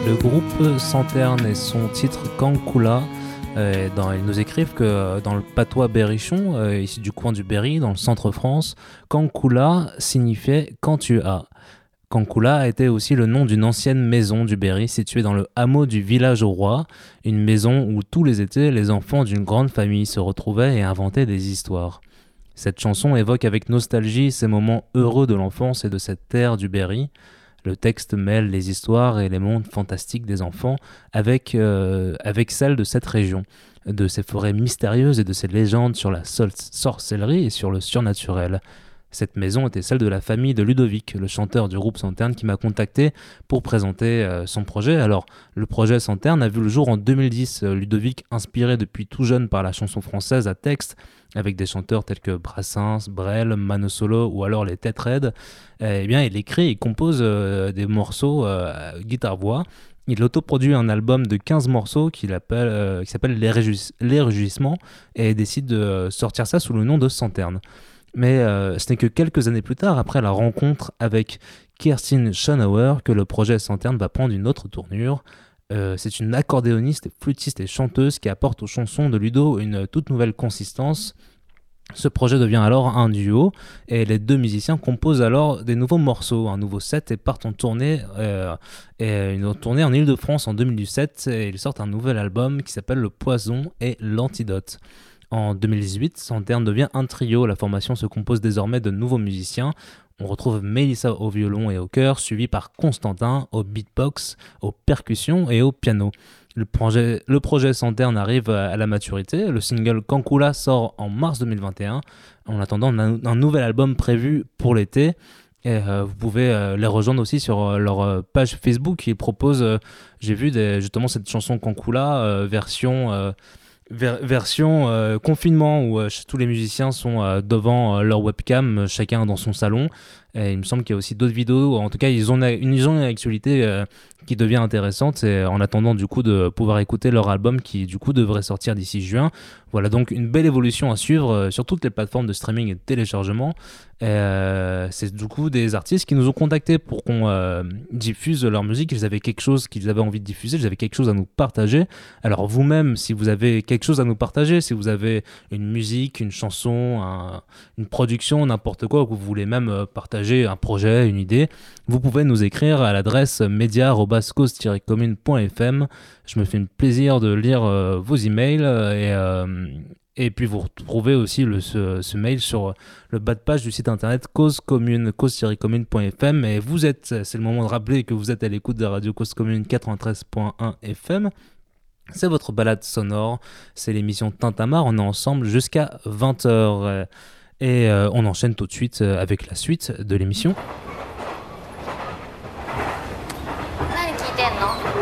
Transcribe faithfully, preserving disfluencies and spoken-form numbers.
Le groupe Santerne et son titre Cancula, euh, dans, ils nous écrivent que euh, dans le patois berrichon, euh, ici du coin du Berry, dans le centre France, Cancula signifiait quand tu as. Cancula était aussi le nom d'une ancienne maison du Berry située dans le hameau du village au roi, une maison où tous les étés les enfants d'une grande famille se retrouvaient et inventaient des histoires. Cette chanson évoque avec nostalgie ces moments heureux de l'enfance et de cette terre du Berry. Le texte mêle les histoires et les mondes fantastiques des enfants avec, euh, avec celles de cette région, de ces forêts mystérieuses et de ces légendes sur la sol- sorcellerie et sur le surnaturel. Cette maison était celle de la famille de Ludovic, le chanteur du groupe Santerne, qui m'a contacté pour présenter euh, son projet. Alors, le projet Santerne a vu le jour en deux mille dix. Ludovic, inspiré depuis tout jeune par la chanson française à texte, avec des chanteurs tels que Brassens, Brel, Mano Solo ou alors les Têtes Raides, eh bien, il écrit et compose euh, des morceaux euh, guitare-voix. Il autoproduit un album de quinze morceaux qu'il appelle, euh, qui s'appelle Les, Réjouis- Les Réjouissements et décide de sortir ça sous le nom de Santerne. Mais euh, ce n'est que quelques années plus tard, après la rencontre avec Kerstin Schonauer, que le projet Santerne va prendre une autre tournure. Euh, c'est une accordéoniste, flûtiste et chanteuse qui apporte aux chansons de Ludo une toute nouvelle consistance. Ce projet devient alors un duo et les deux musiciens composent alors des nouveaux morceaux, un nouveau set et partent en tournée, euh, et une tournée en Île-de-France en deux mille dix-sept et ils sortent un nouvel album qui s'appelle Le Poison et l'Antidote. En deux mille dix-huit, Santerne devient un trio. La formation se compose désormais de nouveaux musiciens. On retrouve Mélissa au violon et au chœur, suivi par Constantin au beatbox, aux percussions et au piano. Le projet, le projet Santerne arrive à la maturité. Le single Cancula sort en mars deux mille vingt et un. En attendant, on a un, un nouvel album prévu pour l'été. Et euh, vous pouvez euh, les rejoindre aussi sur euh, leur euh, page Facebook. Ils proposent, euh, j'ai vu des, justement cette chanson Cancula, euh, version... Euh, Ver- version euh, confinement où euh, tous les musiciens sont euh, devant euh, leur webcam, euh, chacun dans son salon. Et il me semble qu'il y a aussi d'autres vidéos. En tout cas, ils ont une, ils ont une actualité euh, qui devient intéressante. Et en attendant du coup de pouvoir écouter leur album qui du coup devrait sortir d'ici juin. Voilà donc une belle évolution à suivre euh, sur toutes les plateformes de streaming et de téléchargement. Et, euh, c'est du coup des artistes qui nous ont contactés pour qu'on euh, diffuse leur musique. Ils avaient quelque chose qu'ils avaient envie de diffuser, ils avaient quelque chose à nous partager. Alors vous-même, si vous avez quelque chose à nous partager, si vous avez une musique, une chanson, un, une production, n'importe quoi, que vous voulez même euh, partager un projet, une idée, vous pouvez nous écrire à l'adresse média arobase cause tiret commune point f m. Je me fais un plaisir de lire euh, vos emails euh, et, euh, et puis vous retrouvez aussi le, ce, ce mail sur le bas de page du site internet cause commune, cause tiret commune point f m. Et vous êtes, c'est le moment de rappeler que vous êtes à l'écoute de Radio Cause Commune quatre-vingt-treize point un F M. C'est votre balade sonore, c'est l'émission Tintamarre, on est ensemble jusqu'à vingt heures. Et euh, on enchaîne tout de suite euh, avec la suite de l'émission. 何聞いてんの？